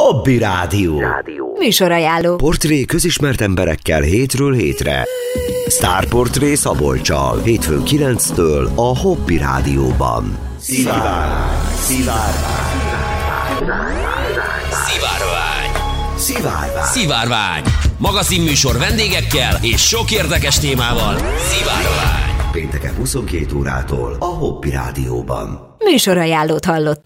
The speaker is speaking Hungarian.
Hobby Rádió. Műsorajánló. Portré közismert emberekkel hétről hétre. Sztárportré Szabolccsal. Hétfőn 9-től a Hobby Rádióban. Szivárvány. Magazinműsor vendégekkel és sok érdekes témával. Szivárvány. Pénteken 22 órától a Hobby Rádióban. Műsorajánlót hallott.